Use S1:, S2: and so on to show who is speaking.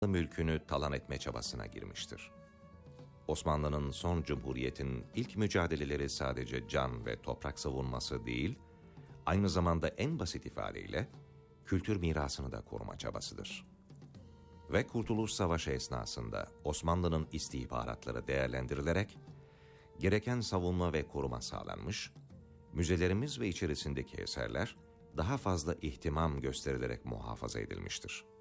S1: mülkünü talan etme çabasına girmiştir. Osmanlı'nın son cumhuriyetin ilk mücadeleleri sadece can ve toprak savunması değil, aynı zamanda en basit ifadeyle kültür mirasını da koruma çabasıdır. Ve Kurtuluş Savaşı esnasında Osmanlı'nın istihbaratları değerlendirilerek gereken savunma ve koruma sağlanmış, müzelerimiz ve içerisindeki eserler daha fazla ihtimam gösterilerek muhafaza edilmiştir.